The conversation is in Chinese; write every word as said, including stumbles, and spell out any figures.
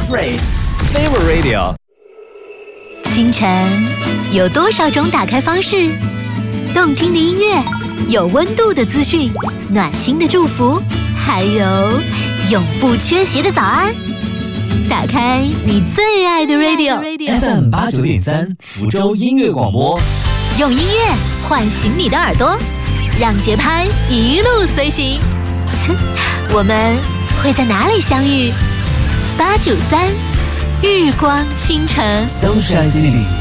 Free Favorite Radio。 清晨有多少种打开方式？动听的音乐，有温度的资讯，暖心的祝福，还有永不缺席的早安。打开你最爱的 Radio，F M 八九点三，福州音乐广播， 用音乐唤醒你的耳朵，让节拍一路随行。我们会在哪里相遇？八九三，日光倾城 Sunshine City。